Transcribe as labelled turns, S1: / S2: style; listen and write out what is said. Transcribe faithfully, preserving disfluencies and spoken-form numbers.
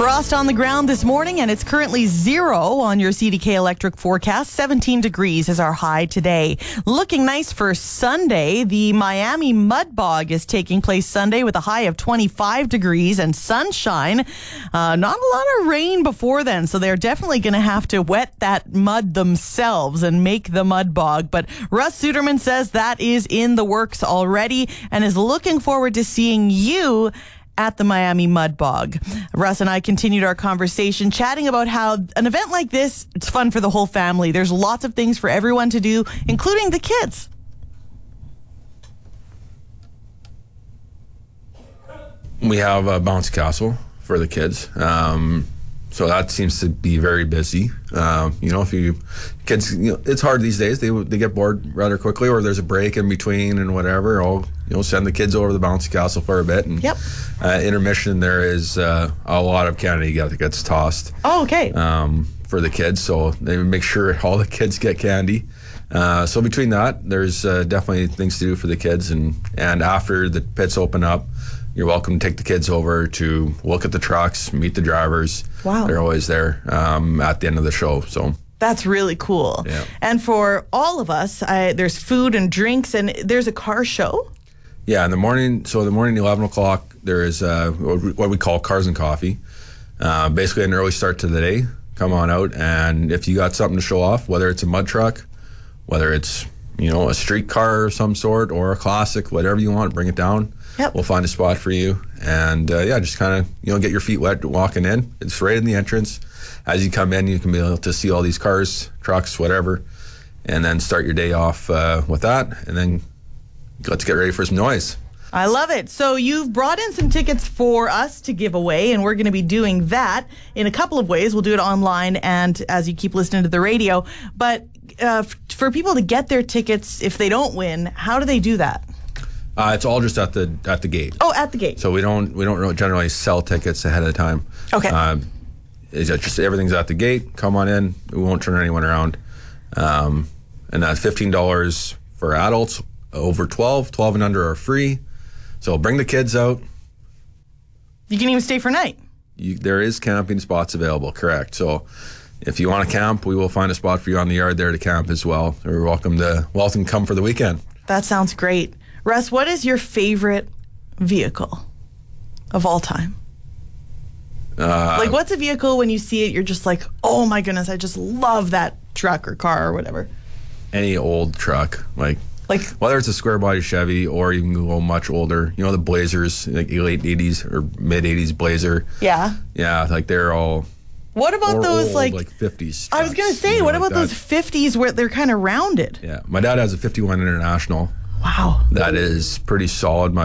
S1: Frost on the ground this morning, and it's currently zero on your C D K Electric forecast. seventeen degrees is our high today. Looking nice for Sunday. The Miami Mud Bog is taking place Sunday with a high of twenty-five degrees and sunshine. Uh, not a lot of rain before then, so they're definitely going to have to wet that mud themselves and make the mud bog. But Russ Suderman says that is in the works already and is looking forward to seeing you at the Miami Mud Bog. Russ and I continued our conversation chatting about how an event like this, it's fun for the whole family. There's lots of things for everyone to do, including the kids.
S2: We have a bouncy castle for the kids. Um, so that seems to be very busy. Um, you know, if you kids, you know, it's hard these days. They they get bored rather quickly, or there's a break in between and whatever. I'll you know send the kids over to the bouncy castle for a bit. And
S1: yep.
S2: uh, intermission, there is uh, a lot of candy that gets tossed.
S1: Oh, okay.
S2: Um, for the kids, so they make sure all the kids get candy. Uh, so between that, there's uh, definitely things to do for the kids, and and after the pits open up, you're welcome to take the kids over to look at the trucks, meet the drivers.
S1: Wow.
S2: They're always there um, at the end of the show. So
S1: that's really cool.
S2: Yeah.
S1: And for all of us, I, there's food and drinks, and there's a car show.
S2: Yeah, in the morning, so in the morning, eleven o'clock, there is uh, what we call Cars and Coffee. Uh, basically an early start to the day. Come on out, and if you got something to show off, whether it's a mud truck, whether it's, you know, a street car of some sort or a classic, whatever you want, bring it down.
S1: Yep.
S2: We'll find a spot for you. And, uh, yeah, just kind of, you know, get your feet wet walking in. It's right in the entrance. As you come in, you can be able to see all these cars, trucks, whatever, and then start your day off uh, with that. And then let's get ready for some noise.
S1: I love it. So you've brought in some tickets for us to give away, and we're going to be doing that in a couple of ways. We'll do it online and as you keep listening to the radio. But uh, f- for people to get their tickets, if they don't win, how do they do that?
S2: Uh, it's all just at the at the gate.
S1: Oh, at the gate.
S2: So we don't we don't really generally sell tickets ahead of time.
S1: Okay.
S2: Um, it's just everything's at the gate. Come on in. We won't turn anyone around. Um, and that's fifteen dollars for adults over twelve. twelve and under are free. So bring the kids out.
S1: You can even stay for night.
S2: You, there is camping spots available, correct. So if you want to camp, we will find a spot for you on the yard there to camp as well. You're welcome to welcome come for the weekend.
S1: That sounds great. Russ, what is your favorite vehicle of all time?
S2: Uh,
S1: like, what's a vehicle when you see it, you're just like, oh my goodness, I just love that truck or car or whatever?
S2: Any old truck, like
S1: Like
S2: whether it's a square body Chevy or you can go much older, you know, the Blazers, like late eighties or mid eighties Blazer.
S1: Yeah.
S2: Yeah, like they're all.
S1: What about
S2: or
S1: those
S2: old,
S1: like,
S2: like fifties?
S1: I was going to say,
S2: you know,
S1: what
S2: like
S1: about
S2: that.
S1: those fifties where they're kind of rounded?
S2: Yeah, my dad has a fifty-one International.
S1: Wow.
S2: That is pretty solid. My